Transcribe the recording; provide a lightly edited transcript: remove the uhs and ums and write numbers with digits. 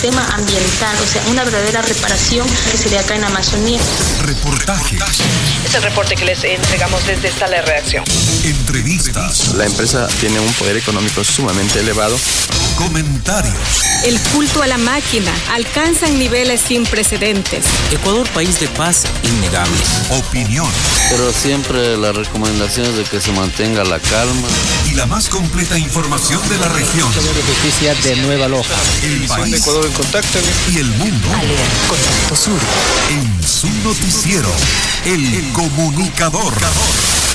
tema ambiental, o sea, una verdadera reparación que se dé acá en la Amazonía. Reportajes. Es el reporte que les entregamos desde Sala de Redacción. Entrevistas. La empresa tiene un poder económico sumamente elevado. Comentarios. El culto a la máquina alcanza niveles sin precedentes. Ecuador, país de paz, innegable. Opinión. Pero siempre la recomendación es de que se mantenga la calma. Y la más completa información de la región. de Justicia de Nueva Loja. El país. De Ecuador en contacto. Y el mundo. Contacto Sur. En su noticiero, El Comunicador.